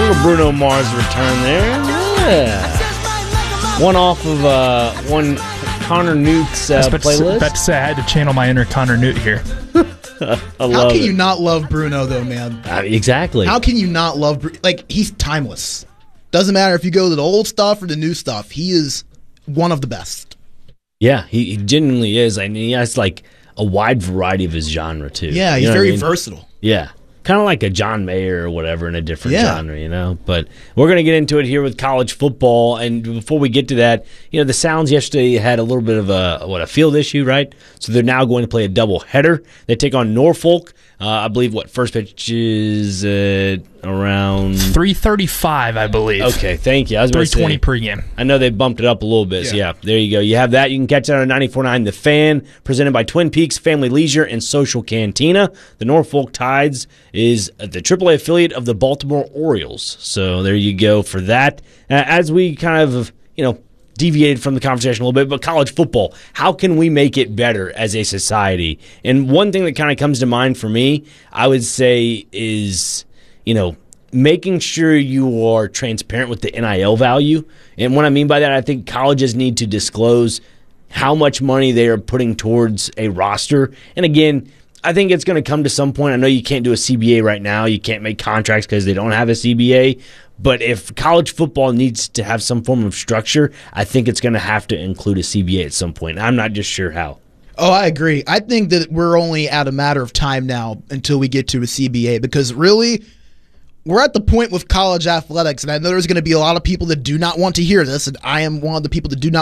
Little Bruno Mars return there. Yeah. One off of one Connor Newt's playlist. About to say I had to channel my inner Connor Newt here. How can you not love Bruno, though, man? Exactly. How can you not love Like, he's timeless. Doesn't matter if you go to the old stuff or the new stuff. He is one of the best. Yeah, he genuinely is. I mean, he has like a wide variety of his genre, too. Yeah, he's very versatile. Yeah. Kind of like a John Mayer or whatever in a different genre, you know? But we're going to get into it here with college football. And before we get to that, you know, the Sounds yesterday had a little bit of a field issue, right? So they're now going to play a doubleheader. They take on Norfolk. I believe, first pitch is around 3:35, I believe. Okay, thank you. I was 3:20 pregame. I know they bumped it up a little bit. So yeah, there you go. You have that. You can catch that on 94.9 The Fan, presented by Twin Peaks Family Leisure and Social Cantina. The Norfolk Tides is the AAA affiliate of the Baltimore Orioles. So there you go for that. As we kind of, deviated from the conversation a little bit, but college football, how can we make it better as a society? And one thing that kind of comes to mind for me, I would say is, making sure you are transparent with the NIL value. And what I mean by that, I think colleges need to disclose how much money they are putting towards a roster. And again, I think it's going to come to some point. I know you can't do a CBA right now. You can't make contracts because they don't have a CBA. But if college football needs to have some form of structure, I think it's going to have to include a CBA at some point. I'm not just sure how. Oh, I agree. I think that we're only at a matter of time now until we get to a CBA, because really, we're at the point with college athletics, and I know there's going to be a lot of people that do not want to hear this, and I am one of the people that do not